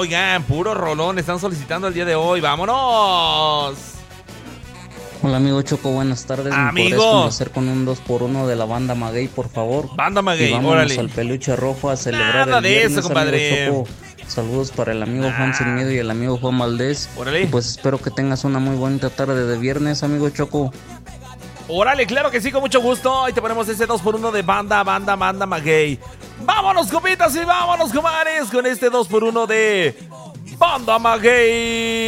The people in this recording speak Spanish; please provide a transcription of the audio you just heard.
Oigan, puro rolón están solicitando el día de hoy. ¡Vámonos! Hola amigo Choco, buenas tardes. Amigo. ¿Me podrías complacer con un 2x1 de la banda Maguey, por favor? Banda Maguey, y vámonos órale. al Peluche Rojo a celebrar Nada el de viernes, eso, compadre. amigo Choco. Saludos para el amigo Juan Sin Miedo y el amigo Juan Valdés. Órale. Y pues espero que tengas una muy bonita tarde de viernes, amigo Choco. Órale, claro que sí, con mucho gusto. Ahí te ponemos ese 2x1 de banda Maguey. Vámonos, copitas, y vámonos, comares, con este 2x1 de Banda Maguey.